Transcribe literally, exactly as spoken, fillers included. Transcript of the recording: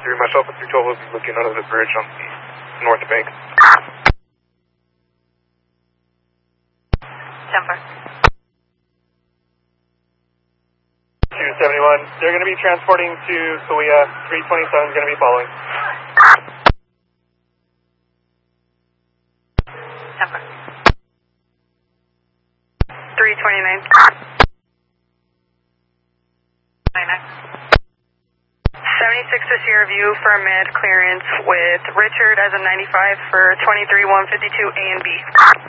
three, myself and three twelve will be looking under the bridge on the north bank. ten four. two seventy-one, they're going to be transporting to Kauai. three twenty-seven is going to be following. ten four. three twenty-nine. seventy-six to Sierra View for mid clearance with Richard as a ninety-five for twenty-three one fifty-two A and B.